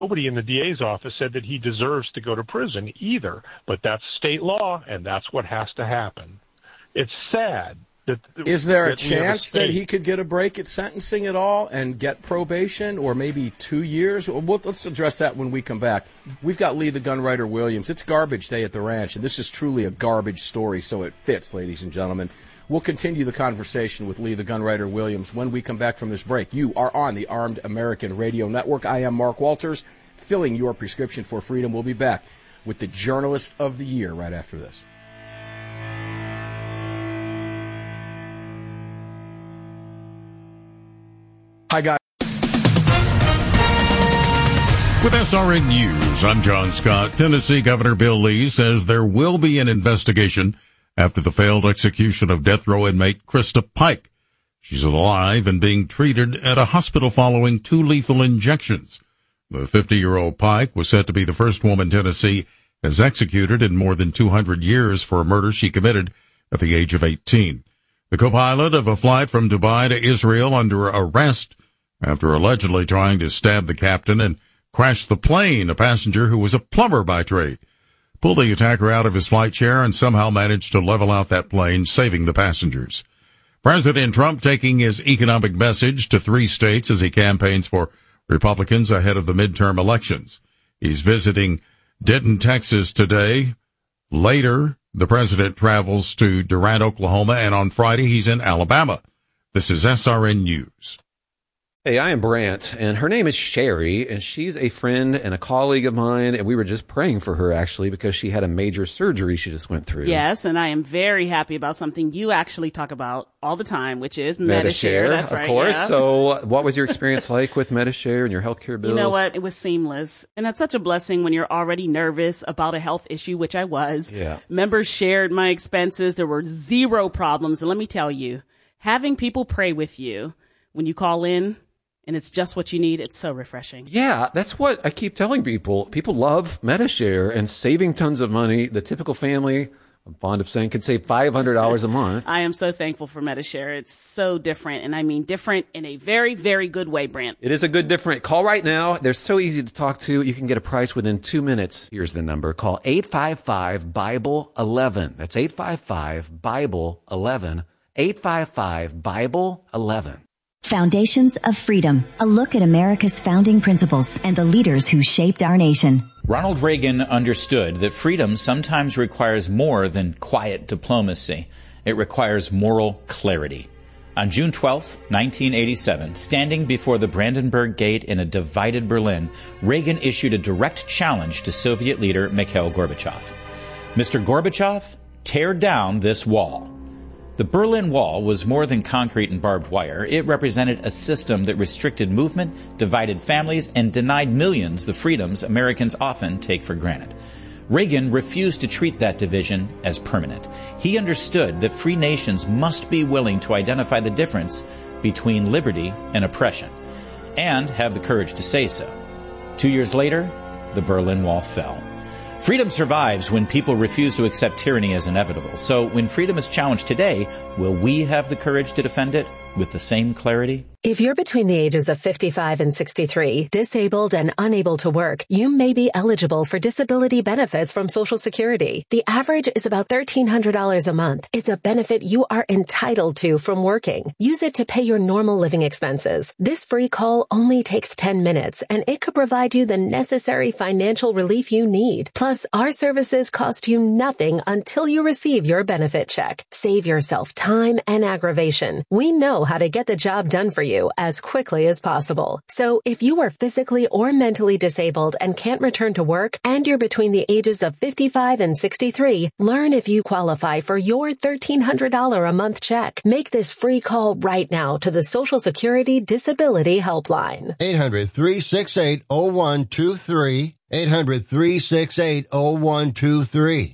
Nobody in the DA's office said that he deserves to go to prison either, but that's state law, and that's what has to happen. It's sad. Is there a chance that he could get a break at sentencing at all and get probation or maybe 2 years? Let's address that when we come back. We've got Lee the Gunwriter Williams. It's garbage day at the ranch, and this is truly a garbage story, so it fits, ladies and gentlemen. We'll continue the conversation with Lee the Gunwriter Williams when we come back from this break. You are on the Armed American Radio Network. I am Mark Walters, filling your prescription for freedom. We'll be back with the Journalist of the Year right after this. Hi, guys. With SRN News, I'm John Scott. Tennessee Governor Bill Lee says there will be an investigation after the failed execution of death row inmate Krista Pike. She's alive and being treated at a hospital following 2 lethal injections. The 50-year-old Pike was said to be the first woman Tennessee has executed in more than 200 years for a murder she committed at the age of 18. The co-pilot of a flight from Dubai to Israel under arrest after allegedly trying to stab the captain and crash the plane, a passenger who was a plumber by trade. Pulled the attacker out of his flight chair and somehow managed to level out that plane, saving the passengers. President Trump taking his economic message to 3 states as he campaigns for Republicans ahead of the midterm elections. He's visiting Denton, Texas today. Later, the president travels to Durant, Oklahoma, and on Friday he's in Alabama. This is SRN News. Hey, I am Brant, and her name is Sherry, and she's a friend and a colleague of mine, and we were just praying for her, actually, because she had a major surgery she just went through. Yes, and I am very happy about something you actually talk about all the time, which is Medi-Share. That's right, of course. Yeah. So what was your experience like with Medi-Share and your healthcare bills? You know what? It was seamless, and that's such a blessing when you're already nervous about a health issue, which I was. Yeah. Members shared my expenses. There were 0 problems, and let me tell you, having people pray with you when you call in, and it's just what you need. It's so refreshing. Yeah, that's what I keep telling people. People love Medi-Share and saving tons of money. The typical family, I'm fond of saying, could save $500 a month. I am so thankful for Medi-Share. It's so different, and I mean different in a very, very good way, Brant. It is a good different. Call right now. They're so easy to talk to. You can get a price within 2 minutes. Here's the number. Call 855-BIBLE-11. That's 855-BIBLE-11. 855-BIBLE-11. Foundations of Freedom, a look at America's founding principles and the leaders who shaped our nation. Ronald Reagan understood that freedom sometimes requires more than quiet diplomacy. It requires moral clarity. On June 12, 1987, standing before the Brandenburg Gate in a divided Berlin, Reagan issued a direct challenge to Soviet leader Mikhail Gorbachev. Mr. Gorbachev, tear down this wall. The Berlin Wall was more than concrete and barbed wire. It represented a system that restricted movement, divided families, and denied millions the freedoms Americans often take for granted. Reagan refused to treat that division as permanent. He understood that free nations must be willing to identify the difference between liberty and oppression, and have the courage to say so. 2 years later, the Berlin Wall fell. Freedom survives when people refuse to accept tyranny as inevitable. So when freedom is challenged today, will we have the courage to defend it with the same clarity? If you're between the ages of 55 and 63, disabled and unable to work, you may be eligible for disability benefits from Social Security. The average is about $1,300 a month. It's a benefit you are entitled to from working. Use it to pay your normal living expenses. This free call only takes 10 minutes, and it could provide you the necessary financial relief you need. Plus, our services cost you nothing until you receive your benefit check. Save yourself time and aggravation. We know how to get the job done for you as quickly as possible. So if you are physically or mentally disabled and can't return to work, and you're between the ages of 55 and 63, learn if you qualify for your $1,300 a month check. Make this free call right now to the Social Security Disability Helpline. 800-368-0123. 800-368-0123.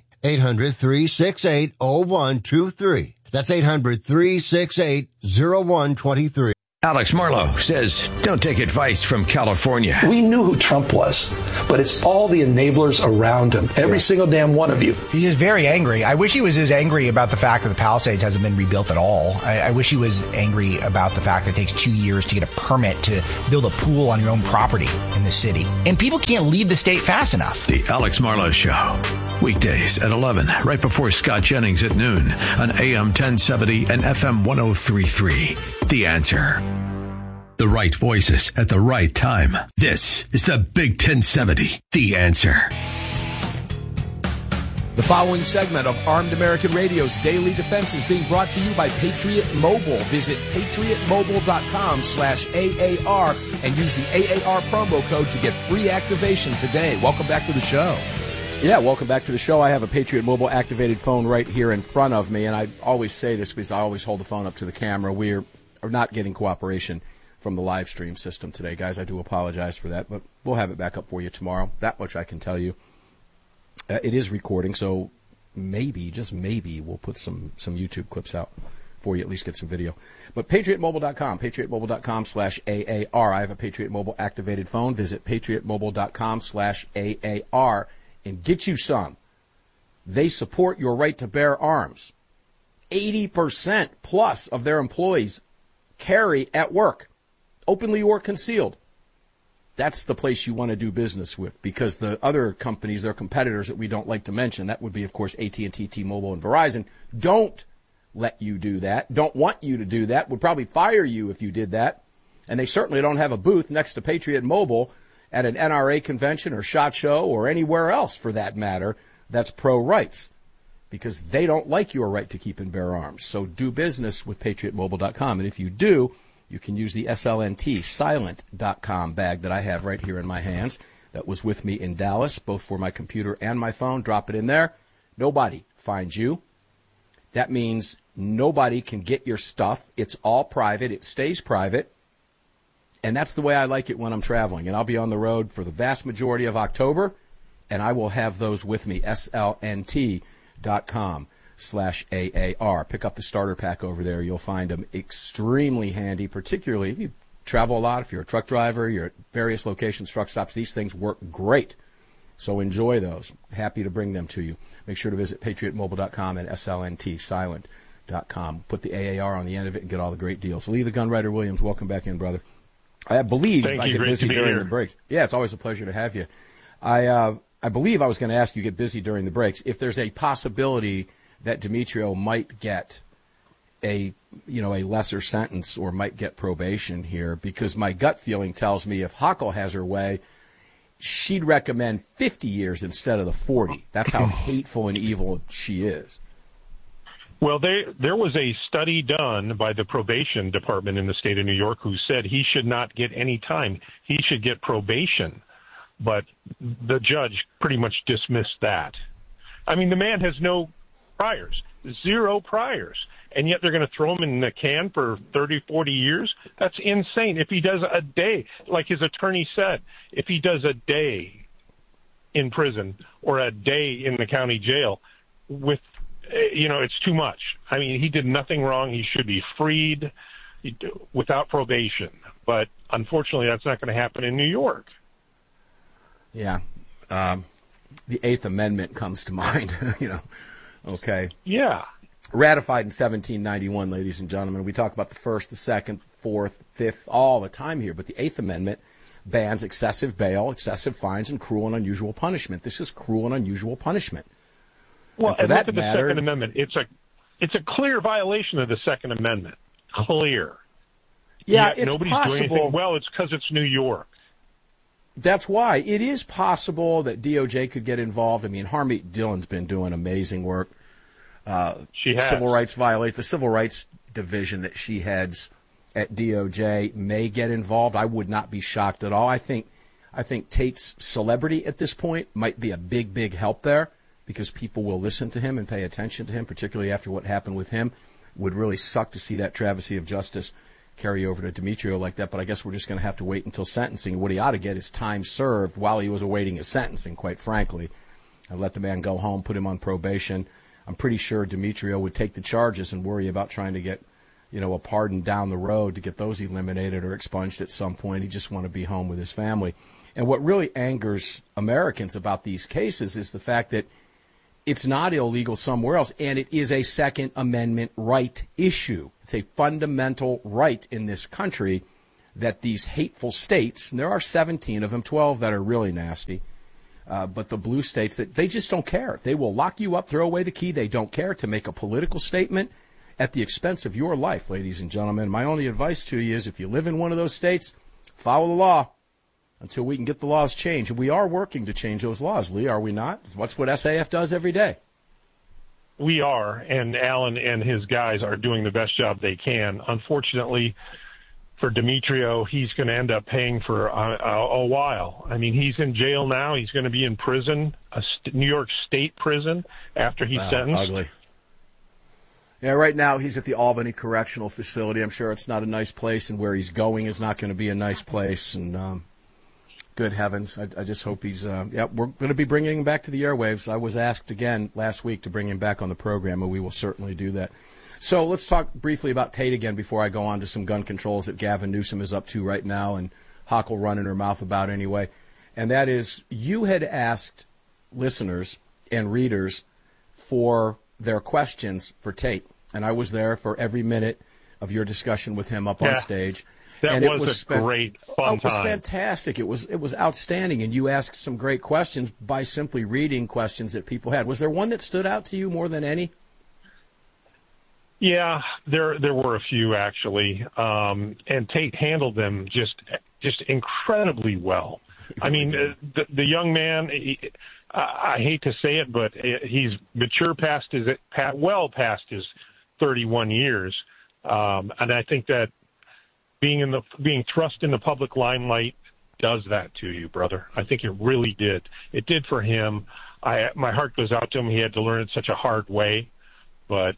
800-368-0123. That's 800-368-0123. Alex Marlowe says, don't take advice from California. We knew who Trump was, but it's all the enablers around him. Every single damn one of you. He is very angry. I wish he was as angry about the fact that the Palisades hasn't been rebuilt at all. I wish he was angry about the fact that it takes 2 years to get a permit to build a pool on your own property in the city. And people can't leave the state fast enough. The Alex Marlowe Show. Weekdays at 11, right before Scott Jennings at noon on AM 1070 and FM 1033. The Answer. The right voices at the right time. This is the Big 1070. The Answer. The following segment of Armed American Radio's Daily Defense is being brought to you by Patriot Mobile. Visit patriotmobile.com/AAR and use the AAR promo code to get free activation today. Welcome back to the show. Yeah, welcome back to the show. I have a Patriot Mobile activated phone right here in front of me, and I always say this because I always hold the phone up to the camera. We are not getting cooperation from the live stream system today, guys. I do apologize for that, but we'll have it back up for you tomorrow. That much I can tell you. It is recording, so maybe, just maybe, we'll put some YouTube clips out for you, at least get some video. But patriotmobile.com, patriotmobile.com/AAR. I have a Patriot Mobile activated phone. Visit patriotmobile.com/AAR and get you some. They support your right to bear arms. 80% plus of their employees carry at work, openly or concealed. That's the place you want to do business with, because the other companies, their competitors that we don't like to mention, that would be, of course, AT&T, T-Mobile, and Verizon, don't let you do that, don't want you to do that, would probably fire you if you did that. And they certainly don't have a booth next to Patriot Mobile at an NRA convention or SHOT Show or anywhere else, for that matter, that's pro-rights, because they don't like your right to keep and bear arms. So do business with patriotmobile.com. And if you do, you can use the SLNT silent.com bag that I have right here in my hands that was with me in Dallas, both for my computer and my phone. Drop it in there. Nobody finds you. That means nobody can get your stuff. It's all private. It stays private. And that's the way I like it when I'm traveling. And I'll be on the road for the vast majority of October, and I will have those with me, slnt.com/AAR. Pick up the starter pack over there. You'll find them extremely handy, particularly if you travel a lot, if you're a truck driver, you're at various locations, truck stops. These things work great. So enjoy those. Happy to bring them to you. Make sure to visit patriotmobile.com and slntsilent.com. Put the AAR on the end of it and get all the great deals. Lee the Gunwriter Williams, welcome back in, brother. I believe I get busy during the breaks. Yeah, it's always a pleasure to have you. I believe I was going to ask you, get busy during the breaks, if there's a possibility that Demetrio might get a lesser sentence or might get probation here, because my gut feeling tells me if Hochul has her way, she'd recommend 50 years instead of the 40. That's how hateful and evil she is. Well, there was a study done by the probation department in the state of New York who said he should not get any time. He should get probation. But the judge pretty much dismissed that. I mean, the man has no priors, 0 priors, and yet they're going to throw him in the can for 30, 40 years? That's insane. If he does a day, like his attorney said, if he does a day in prison or a day in the county jail with, it's too much. I mean, he did nothing wrong. He should be freed without probation. But unfortunately, that's not going to happen in New York. Yeah. The Eighth Amendment comes to mind, Okay. Yeah. Ratified in 1791, ladies and gentlemen. We talk about the First, the Second, Fourth, Fifth, all the time here. But the Eighth Amendment bans excessive bail, excessive fines, and cruel and unusual punishment. This is cruel and unusual punishment. Well, and look at the Second Amendment. It's a clear violation of the Second Amendment. Clear. Yeah, yet it's nobody's possible. Doing anything. Well, it's because it's New York. That's why. It is possible that DOJ could get involved. I mean, Harmeet Dillon's been doing amazing work. She has. Civil rights violation. The Civil Rights Division that she heads at DOJ may get involved. I would not be shocked at all. I think Tate's celebrity at this point might be a big, big help there, because people will listen to him and pay attention to him, particularly after what happened with him. It would really suck to see that travesty of justice carry over to Demetrio like that, but I guess we're just going to have to wait until sentencing. What he ought to get is time served while he was awaiting his sentencing, quite frankly, and let the man go home, put him on probation. I'm pretty sure Demetrio would take the charges and worry about trying to get a pardon down the road to get those eliminated or expunged at some point. He just want to be home with his family. And what really angers Americans about these cases is the fact that it's not illegal somewhere else, and it is a Second Amendment right issue. It's a fundamental right in this country that these hateful states, and there are 17 of them, 12 that are really nasty, but the blue states, that they just don't care. They will lock you up, throw away the key. They don't care to make a political statement at the expense of your life, ladies and gentlemen. My only advice to you is if you live in one of those states, follow the law until we can get the laws changed. And we are working to change those laws, Lee, are we not? That's what SAF does every day. We are, and Alan and his guys are doing the best job they can. Unfortunately, for Demetrio, he's going to end up paying for a while. I mean, he's in jail now. He's going to be in prison, New York State prison, after he's sentenced. Ugly. Yeah, right now he's at the Albany Correctional Facility. I'm sure it's not a nice place, and where he's going is not going to be a nice place. And good heavens, I just hope he's we're going to be bringing him back to the airwaves. I was asked again last week to bring him back on the program, and we will certainly do that. So let's talk briefly about Tate again before I go on to some gun controls that Gavin Newsom is up to right now and Hock will run in her mouth about anyway. And that is, you had asked listeners and readers for their questions for Tate. And I was there for every minute of your discussion with him up on stage. That was a great fun time. It was fantastic. It was outstanding. And you asked some great questions by simply reading questions that people had. Was there one that stood out to you more than any? Yeah, there were a few actually, and Tate handled them just incredibly well. I mean, the young man, I hate to say it, but he's mature past his 31 years, and I think that being thrust in the public limelight does that to you, brother. I think it really did. It did for him. My heart goes out to him. He had to learn it such a hard way, but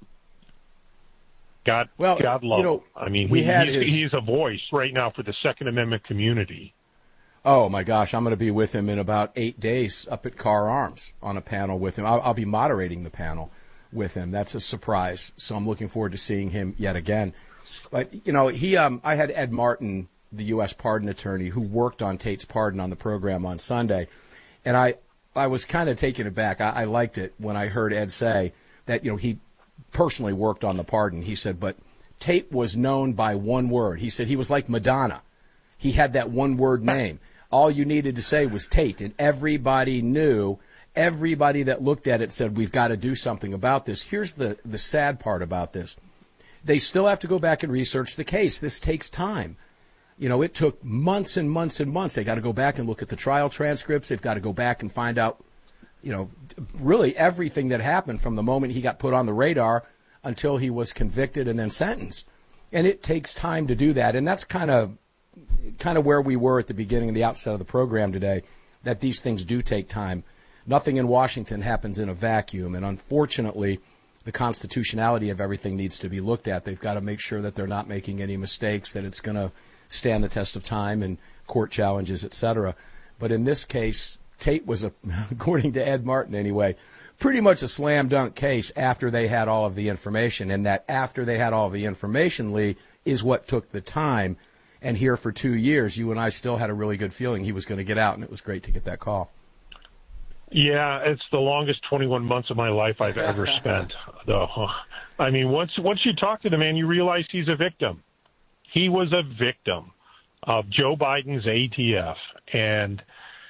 God love him. I mean, he's a voice right now for the Second Amendment community. Oh, my gosh. I'm going to be with him in about 8 days up at Carr Arms on a panel with him. I'll be moderating the panel with him. That's a surprise. So I'm looking forward to seeing him yet again. But, I had Ed Martin, the U.S. pardon attorney, who worked on Tate's pardon on the program on Sunday. And I was kind of taken aback. I liked it when I heard Ed say that, he personally worked on the pardon. He said, but Tate was known by one word. He said he was like Madonna. He had that one word name. All you needed to say was Tate, and everybody knew. Everybody that looked at it said, we've got to do something about this. Here's the sad part about this. They still have to go back and research the case. This takes time. It took months and months and months. They got to go back and look at the trial transcripts. They've got to go back and find out, really everything that happened from the moment he got put on the radar until he was convicted and then sentenced. And it takes time to do that. And that's kind of where we were at the beginning of the outset of the program today, that these things do take time. Nothing in Washington happens in a vacuum. And unfortunately, the constitutionality of everything needs to be looked at. They've got to make sure that they're not making any mistakes, that it's going to stand the test of time and court challenges, et cetera. But in this case, Tate was, according to Ed Martin anyway, pretty much a slam dunk case after they had all of the information. And that after they had all of the information, Lee, is what took the time. And here for 2 years, you and I still had a really good feeling he was going to get out, and it was great to get that call. Yeah, it's the longest 21 months of my life I've ever spent, though. I mean, once you talk to the man, you realize he's a victim. He was a victim of Joe Biden's ATF, and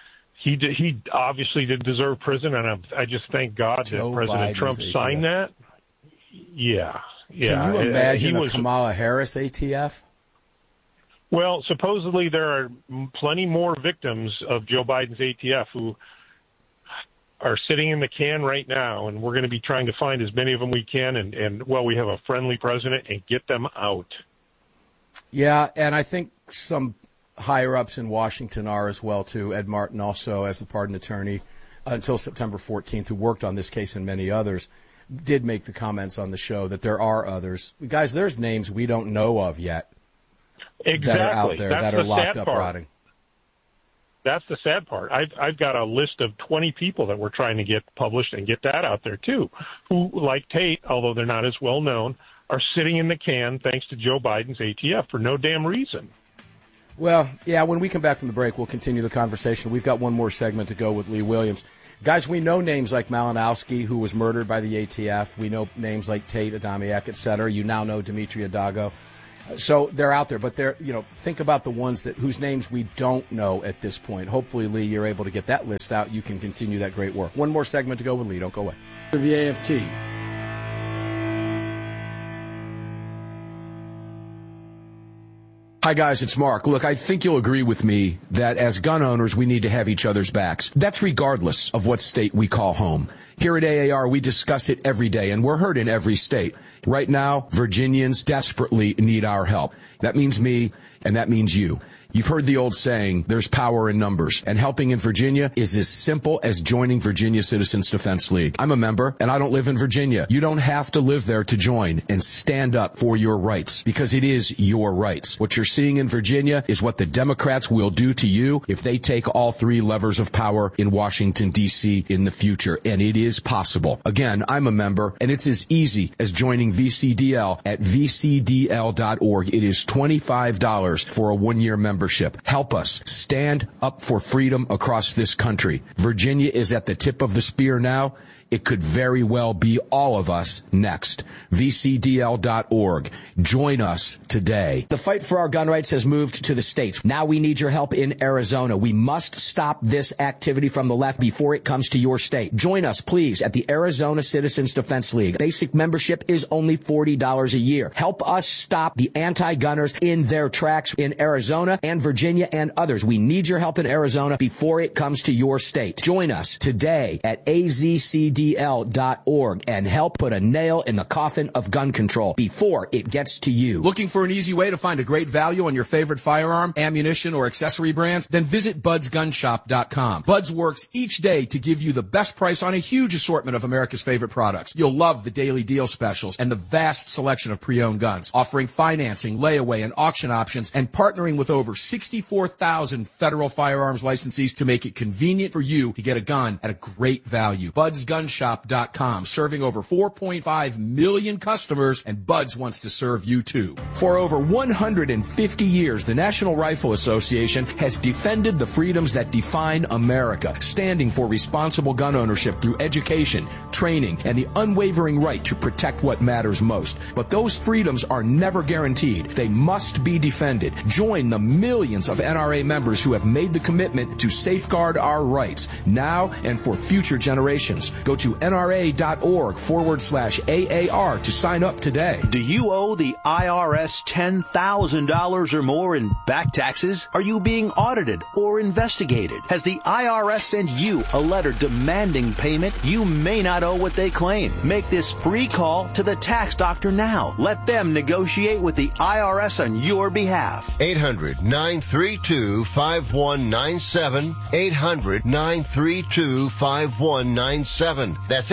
he obviously didn't deserve prison, and I just thank God that President Trump signed that. Yeah. Can you imagine a Kamala Harris ATF? Well, supposedly there are plenty more victims of Joe Biden's ATF who are sitting in the can right now, and we're going to be trying to find as many of them we can, and we have a friendly president, and get them out. Yeah, and I think some higher-ups in Washington are as well, too. Ed Martin also, as the pardon attorney until September 14th, who worked on this case and many others, did make the comments on the show that there are others. Guys, there's names we don't know of yet that are out there that are locked up rotting. That's the sad part. I've got a list of 20 people that we're trying to get published and get that out there, too, who, like Tate, although they're not as well known, are sitting in the can thanks to Joe Biden's ATF for no damn reason. Well, yeah, when we come back from the break, we'll continue the conversation. We've got one more segment to go with Lee Williams. Guys, we know names like Malinowski, who was murdered by the ATF. We know names like Tate, Adamiak, et cetera. You now know Dimitri Adago. So they're out there, but think about the ones whose names we don't know at this point. Hopefully, Lee, you're able to get that list out. You can continue that great work. One more segment to go with Lee. Don't go away. The AFT. Hi, guys, it's Mark. Look, I think you'll agree with me that as gun owners, we need to have each other's backs. That's regardless of what state we call home. Here at AAR, we discuss it every day, and we're heard in every state. Right now, Virginians desperately need our help. That means me, and that means you. You've heard the old saying, there's power in numbers, and helping in Virginia is as simple as joining Virginia Citizens Defense League. I'm a member, and I don't live in Virginia. You don't have to live there to join and stand up for your rights, because it is your rights. What you're seeing in Virginia is what the Democrats will do to you if they take all three levers of power in Washington, D.C. in the future, and it is possible. Again, I'm a member, and it's as easy as joining VCDL at vcdl.org. It is $25 for a one-year membership. Help us stand up for freedom across this country. Virginia is at the tip of the spear now. It could very well be all of us next. VCDL.org. Join us today. The fight for our gun rights has moved to the states. Now we need your help in Arizona. We must stop this activity from the left before it comes to your state. Join us, please, at the Arizona Citizens Defense League. Basic membership is only $40 a year. Help us stop the anti-gunners in their tracks in Arizona and Virginia and others. We need your help in Arizona before it comes to your state. Join us today at AZCD.org and help put a nail in the coffin of gun control before it gets to you. Looking for an easy way to find a great value on your favorite firearm, ammunition, or accessory brands? Then visit budsgunshop.com. Buds works each day to give you the best price on a huge assortment of America's favorite products. You'll love the daily deal specials and the vast selection of pre-owned guns, offering financing, layaway, and auction options, and partnering with over 64,000 federal firearms licensees to make it convenient for you to get a gun at a great value. Budsgunshop.com, serving over 4.5 million customers, and Buds wants to serve you too. For over 150 years, the National Rifle Association has defended the freedoms that define America, standing for responsible gun ownership through education, training, and the unwavering right to protect what matters most. But those freedoms are never guaranteed. They must be defended. Join the millions of NRA members who have made the commitment to safeguard our rights now and for future generations. Go to NRA.org/AAR to sign up today. Do you owe the IRS $10,000 or more in back taxes? Are you being audited or investigated? Has the IRS sent you a letter demanding payment? You may not owe what they claim. Make this free call to the tax doctor now. Let them negotiate with the IRS on your behalf. 800-932-5197. 800-932-5197. That's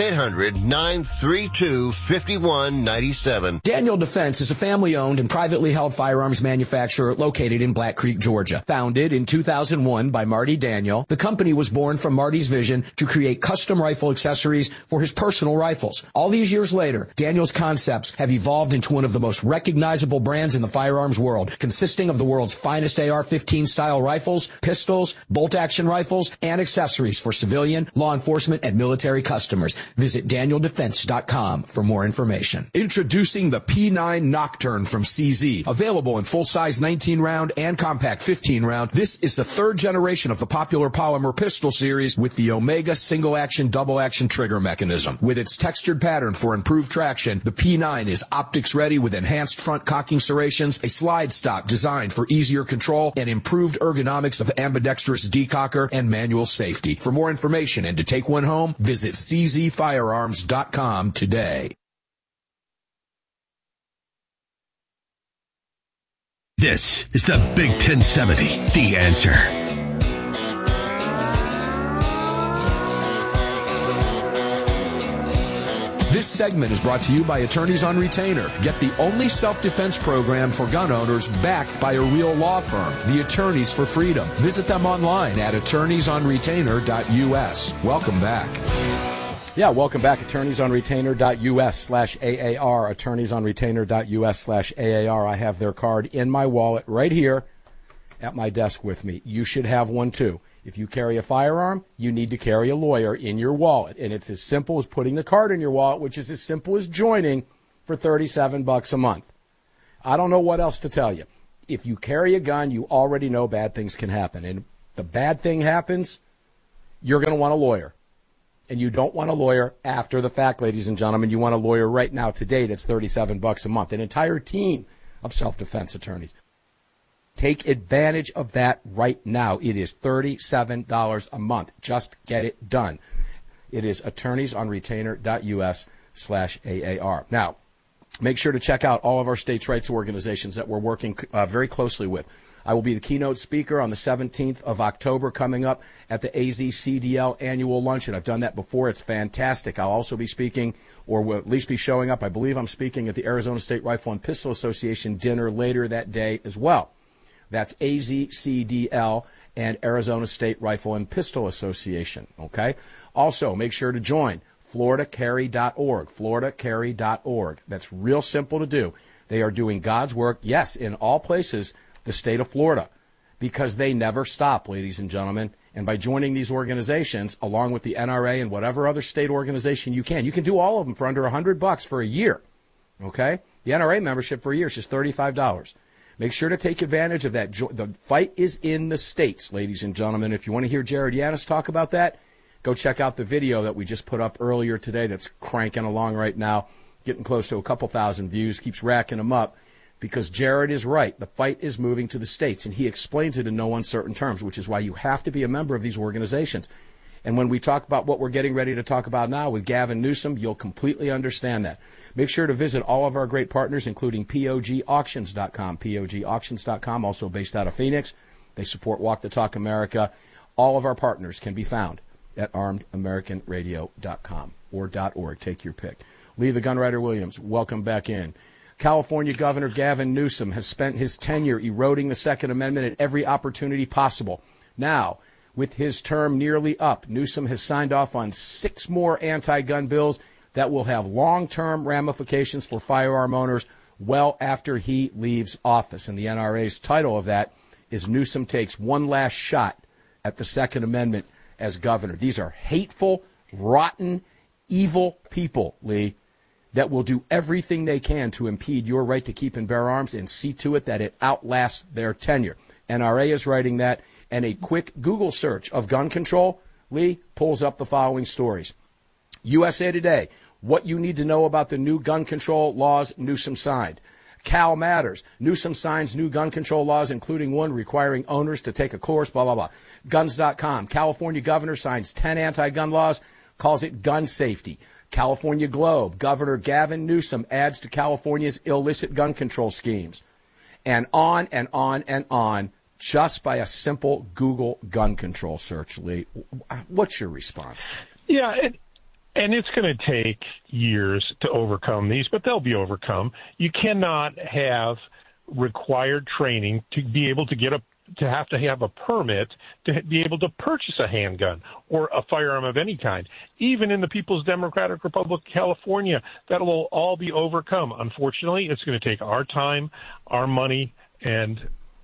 800-932-5197. Daniel Defense is a family-owned and privately held firearms manufacturer located in Black Creek, Georgia. Founded in 2001 by Marty Daniel, the company was born from Marty's vision to create custom rifle accessories for his personal rifles. All these years later, Daniel's concepts have evolved into one of the most recognizable brands in the firearms world, consisting of the world's finest AR-15 style rifles, pistols, bolt-action rifles, and accessories for civilian, law enforcement, and military customers. Visit DanielDefense.com for more information. Introducing the P9 Nocturne from CZ. Available in full-size 19-round and compact 15-round, this is the third generation of the popular polymer pistol series with the Omega single-action, double-action trigger mechanism. With its textured pattern for improved traction, the P9 is optics-ready with enhanced front cocking serrations, a slide stop designed for easier control, and improved ergonomics of ambidextrous decocker and manual safety. For more information and to take one home, visit czfirearms.com today. This is the Big 1070, The Answer. This segment is brought to you by Attorneys on Retainer. Get the only self-defense program for gun owners backed by a real law firm, the Attorneys for Freedom. Visit them online at attorneysonretainer.us. Welcome back. Yeah, welcome back. AttorneysOnRetainer.us/AAR. AttorneysOnRetainer.us/AAR. I have their card in my wallet right here at my desk with me. You should have one too. If you carry a firearm, you need to carry a lawyer in your wallet. And it's as simple as putting the card in your wallet, which is as simple as joining for $37 a month. I don't know what else to tell you. If you carry a gun, you already know bad things can happen. And if the bad thing happens, you're going to want a lawyer. And you don't want a lawyer after the fact, ladies and gentlemen. You want a lawyer right now today that's $37 a month. An entire team of self-defense attorneys. Take advantage of that right now. It is $37 a month. Just get it done. It is attorneysonretainer.us/AAR. Now, make sure to check out all of our states' rights organizations that we're working very closely with. I will be the keynote speaker on the 17th of October coming up at the AZCDL annual luncheon. I've done that before. It's fantastic. I'll also be speaking, or will at least be showing up. I believe I'm speaking at the Arizona State Rifle and Pistol Association dinner later that day as well. That's AZCDL and Arizona State Rifle and Pistol Association, okay? Also, make sure to join FloridaCarry.org, FloridaCarry.org. That's real simple to do. They are doing God's work, yes, in all places, the state of Florida, because they never stop, ladies and gentlemen. And by joining these organizations, along with the NRA and whatever other state organization you can do all of them for under $100 for a year, okay? The NRA membership for a year is just $35. Make sure to take advantage of that. The fight is in the states, ladies and gentlemen. If you want to hear Jared Yanis talk about that, go check out the video that we just put up earlier today that's cranking along right now, getting close to a couple thousand views, keeps racking them up, because Jared is right. The fight is moving to the states, and he explains it in no uncertain terms, which is why you have to be a member of these organizations. And when we talk about what we're getting ready to talk about now with Gavin Newsom, you'll completely understand that. Make sure to visit all of our great partners, including POGauctions.com, POGauctions.com, also based out of Phoenix. They support Walk the Talk America. All of our partners can be found at armedamericanradio.com or .org. Take your pick. Lee the Gunwriter Williams, welcome back in. California Governor Gavin Newsom has spent his tenure eroding the Second Amendment at every opportunity possible. Now, with his term nearly up, Newsom has signed off on 6 more anti-gun bills that will have long-term ramifications for firearm owners well after he leaves office. And the NRA's title of that is Newsom Takes One Last Shot at the Second Amendment as governor. These are hateful, rotten, evil people, Lee, that will do everything they can to impede your right to keep and bear arms and see to it that it outlasts their tenure. NRA is writing that, and a quick Google search of gun control, Lee, pulls up the following stories. USA Today, what you need to know about the new gun control laws Newsom signed. Cal Matters, Newsom signs new gun control laws, including one requiring owners to take a course, blah, blah, blah. Guns.com, California governor signs 10 anti-gun laws, calls it gun safety. California Globe, Governor Gavin Newsom adds to California's illicit gun control schemes. And on and on and on, just by a simple Google gun control search, Lee. What's your response? Yeah, and it's going to take years to overcome these, but they'll be overcome. You cannot have required training to be able to have a permit to be able to purchase a handgun or a firearm of any kind. Even in the People's Democratic Republic of California, that will all be overcome. Unfortunately, it's going to take our time, our money, and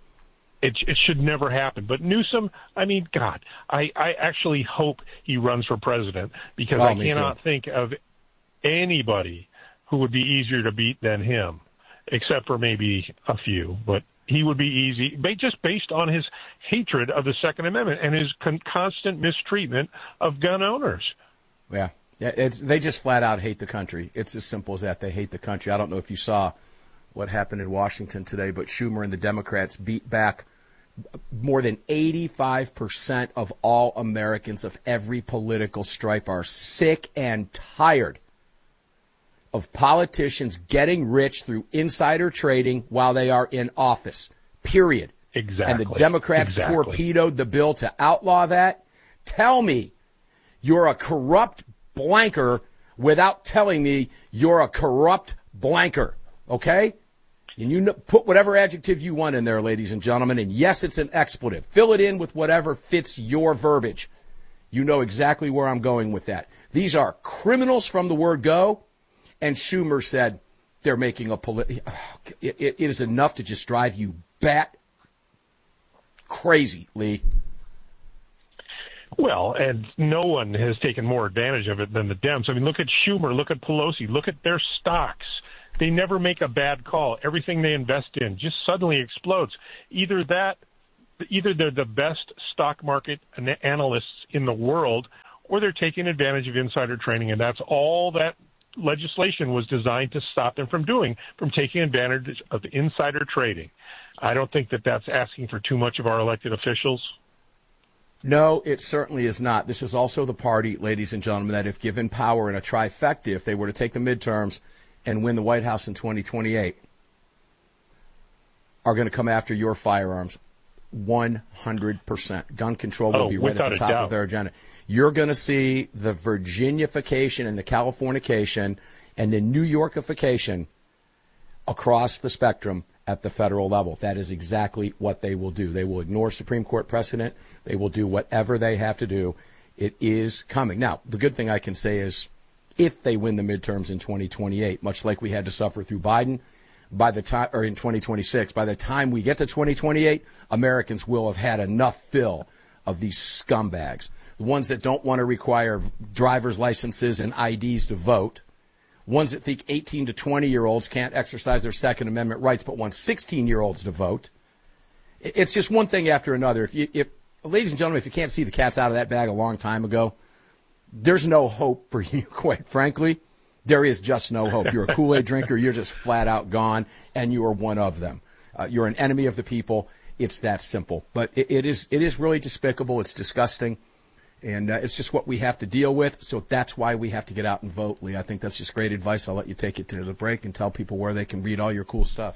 it should never happen. But Newsom, I mean, God, I actually hope he runs for president, because I cannot think of anybody who would be easier to beat than him, except for maybe a few. But he would be easy, just based on his hatred of the Second Amendment and his constant mistreatment of gun owners. Yeah, they just flat out hate the country. It's as simple as that. They hate the country. I don't know if you saw what happened in Washington today, but Schumer and the Democrats beat back more than 85% of all Americans of every political stripe are sick and tired of politicians getting rich through insider trading while they are in office, period. Exactly. And the Democrats torpedoed the bill to outlaw that. Tell me you're a corrupt blanker without telling me you're a corrupt blanker, okay? And you put whatever adjective you want in there, ladies and gentlemen, and yes, it's an expletive. Fill it in with whatever fits your verbiage. You know exactly where I'm going with that. These are criminals from the word go, and Schumer said they're making a it is enough to just drive you bat crazy, Lee. Well, and no one has taken more advantage of it than the Dems. I mean, look at Schumer, look at Pelosi, look at their stocks. They never make a bad call. Everything they invest in just suddenly explodes. Either they're the best stock market analysts in the world, or they're taking advantage of insider trading, and that's all that legislation was designed to stop them from doing, from taking advantage of insider trading. I don't think that that's asking for too much of our elected officials. No, it certainly is not. This is also the party, ladies and gentlemen, that if given power in a trifecta, if they were to take the midterms and win the White House in 2028, are going to come after your firearms 100%. Gun control will be right at the top of their agenda. You're going to see the Virginiafication and the Californication and the New Yorkification across the spectrum at the federal level. That is exactly what they will do. They will ignore Supreme Court precedent. They will do whatever they have to do. It is coming. Now, the good thing I can say is if they win the midterms in 2028, much like we had to suffer through Biden, by the time, or in 2026, by the time we get to 2028, Americans will have had enough fill of these scumbags. The ones that don't want to require driver's licenses and IDs to vote, ones that think 18 to 20-year-olds can't exercise their Second Amendment rights but want 16-year-olds to vote. It's just one thing after another. If ladies and gentlemen, if you can't see the cat's out of that bag a long time ago, there's no hope for you, quite frankly. There is just no hope. You're a Kool-Aid drinker. You're just flat out gone, and you are one of them. You're an enemy of the people. It's that simple. But it is really despicable. It's disgusting. And it's just what we have to deal with. So that's why we have to get out and vote, Lee. I think that's just great advice. I'll let you take it to the break and tell people where they can read all your cool stuff.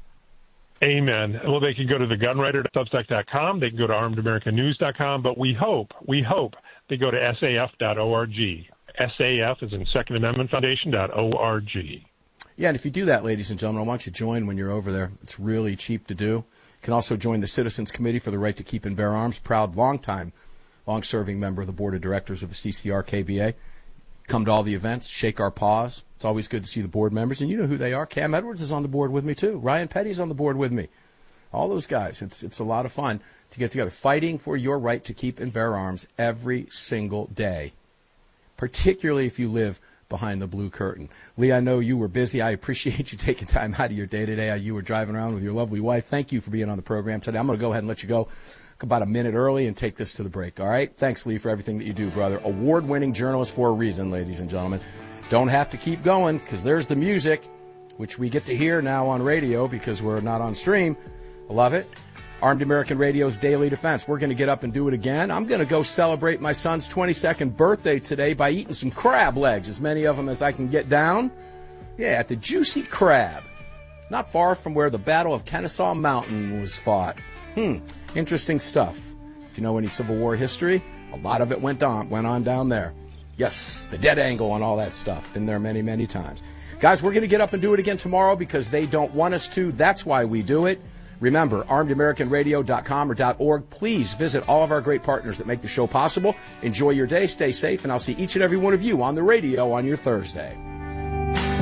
Amen. Well, they can go to thegunwriter.substack.com. They can go to armedamericannews.com. But we hope they go to saf.org. SAF is in Second Amendment Foundation.org. Yeah, and if you do that, ladies and gentlemen, I want you to join when you're over there. It's really cheap to do. You can also join the Citizens Committee for the Right to Keep and Bear Arms, proud long-serving member of the board of directors of the CCR-KBA. Come to all the events, shake our paws. It's always good to see the board members, and you know who they are. Cam Edwards is on the board with me, too. Ryan Petty's on the board with me. All those guys. It's a lot of fun to get together, fighting for your right to keep and bear arms every single day, particularly if you live behind the blue curtain. Lee, I know you were busy. I appreciate you taking time out of your day today. You were driving around with your lovely wife. Thank you for being on the program today. I'm going to go ahead and let you go about a minute early and take this to the break, all right? Thanks, Lee, for everything that you do, brother. Award-winning journalist for a reason, ladies and gentlemen. Don't have to keep going because there's the music, which we get to hear now on radio because we're not on stream. I love it. Armed American Radio's Daily Defense. We're going to get up and do it again. I'm going to go celebrate my son's 22nd birthday today by eating some crab legs, as many of them as I can get down. Yeah, at the Juicy Crab, not far from where the Battle of Kennesaw Mountain was fought. Interesting stuff. If you know any Civil War history, a lot of it went on down there. Yes, the dead angle and all that stuff. Been there many, many times. Guys, we're going to get up and do it again tomorrow because they don't want us to. That's why we do it. Remember, armedamericanradio.com or .org. Please visit all of our great partners that make the show possible. Enjoy your day, stay safe, and I'll see each and every one of you on the radio on your Thursday.